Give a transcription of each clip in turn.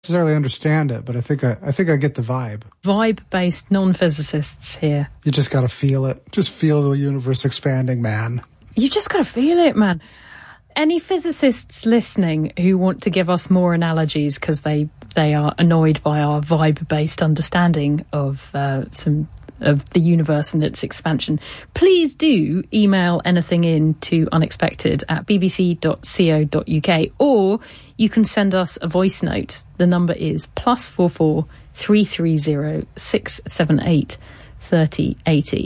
necessarily understand it, but I think I get the vibe. Vibe-based non-physicists here. You just got to feel it. Just feel the universe expanding, man. You just got to feel it, man. Any physicists listening who want to give us more analogies because they are annoyed by our vibe-based understanding of some of the universe and its expansion, please do email anything in to unexpected@bbc.co.uk, or you can send us a voice note. The number is +44 330 678 3080.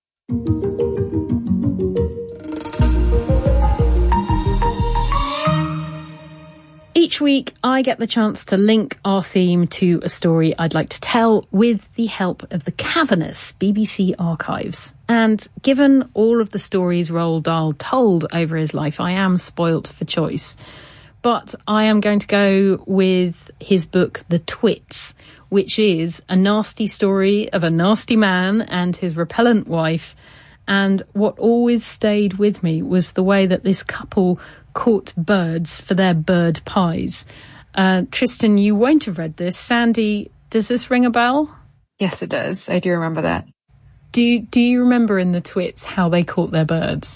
Each week, I get the chance to link our theme to a story I'd like to tell with the help of the cavernous BBC archives. And given all of the stories Roald Dahl told over his life, I am spoilt for choice. But I am going to go with his book, The Twits, which is a nasty story of a nasty man and his repellent wife. And what always stayed with me was the way that this couple caught birds for their bird pies. Tristan, you won't have read this. Sandy, does this ring a bell? Yes, it does. I do remember that. Do you remember in The Twits how they caught their birds?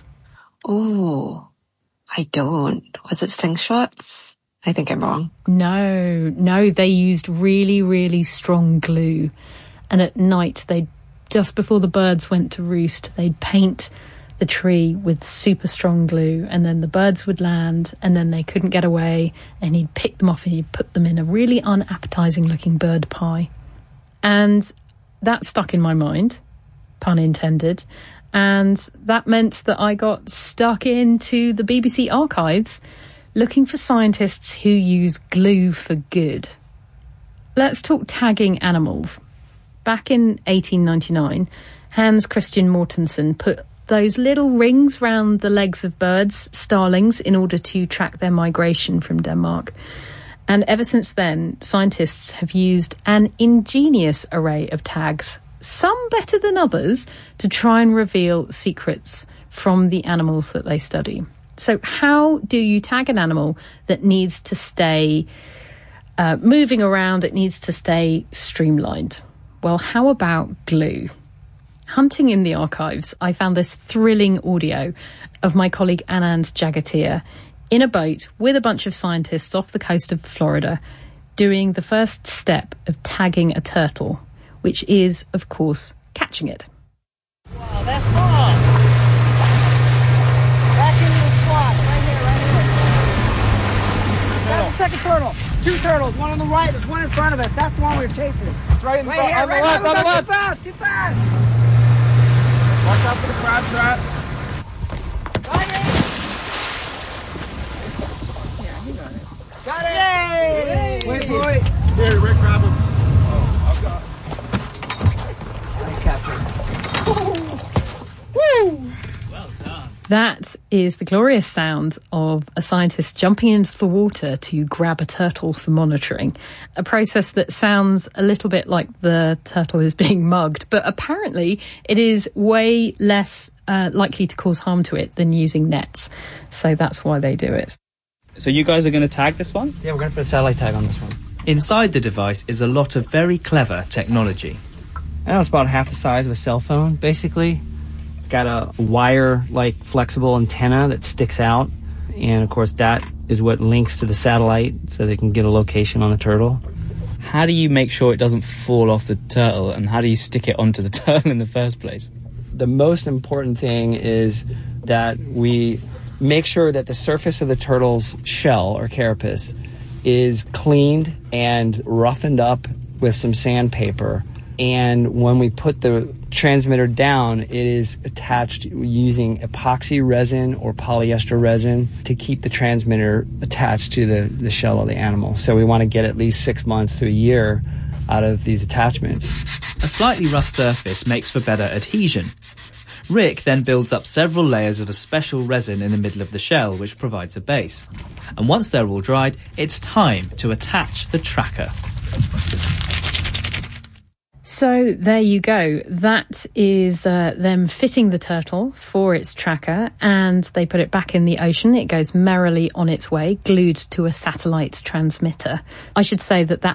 Oh, I don't. Was it slingshots? I think I'm wrong. No, they used really, really strong glue. And at night, just before the birds went to roost, they'd paint the tree with super strong glue, and then the birds would land, and then they couldn't get away, and he'd pick them off and he'd put them in a really unappetizing looking bird pie. And that stuck in my mind, pun intended, and that meant that I got stuck into the BBC archives looking for scientists who use glue for good. Let's talk tagging animals. Back in 1899, Hans Christian Mortensen put those little rings round the legs of birds, starlings, in order to track their migration from Denmark. And ever since then, scientists have used an ingenious array of tags, some better than others, to try and reveal secrets from the animals that they study. So how do you tag an animal that needs to stay moving around, it needs to stay streamlined? Well, how about glue? Hunting in the archives, I found this thrilling audio of my colleague Anand Jagatia in a boat with a bunch of scientists off the coast of Florida doing the first step of tagging a turtle, which is, of course, catching it. Wow, that's fun! Back into the spot, right here. That's the second turtle. 2 turtles, one on the right, there's one in front of us. That's the one we were chasing. It's right in front. Here, On the left, on the left. Too fast! Watch out for the crab trap. Got it! Yeah, he got it. Got it! Yay! Wait, boy. Here, Rick, grab him. Oh, I've got. Nice capture. Woo! Well done. That is the glorious sound of a scientist jumping into the water to grab a turtle for monitoring, a process that sounds a little bit like the turtle is being mugged, but apparently it is way less likely to cause harm to it than using nets. So that's why they do it. So you guys are going to tag this one? Yeah, we're going to put a satellite tag on this one. Inside the device is a lot of very clever technology. I know it's about half the size of a cell phone, basically. It's got a wire-like flexible antenna that sticks out. And, of course, that is what links to the satellite so they can get a location on the turtle. How do you make sure it doesn't fall off the turtle, and how do you stick it onto the turtle in the first place? The most important thing is that we make sure that the surface of the turtle's shell or carapace is cleaned and roughened up with some sandpaper. And when we put the transmitter down, it is attached using epoxy resin or polyester resin to keep the transmitter attached to the shell of the animal. So we want to get at least 6 months to a year out of these attachments. A slightly rough surface makes for better adhesion. Rick then builds up several layers of a special resin in the middle of the shell, which provides a base. And once they're all dried, it's time to attach the tracker. So there you go. That is them fitting the turtle for its tracker, and they put it back in the ocean. It goes merrily on its way, glued to a satellite transmitter. I should say that